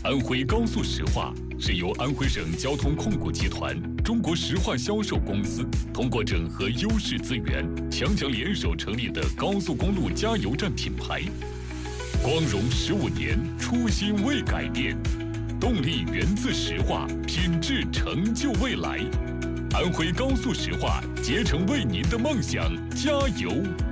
安徽高速石化是由安徽省交通控股集团、中国石化销售公司通过整合优势资源，强强联手成立的高速公路加油站品牌。光荣15年，初心未改变，动力源自石化，品质成就未来。安徽高速石化，竭诚为您的梦想加油！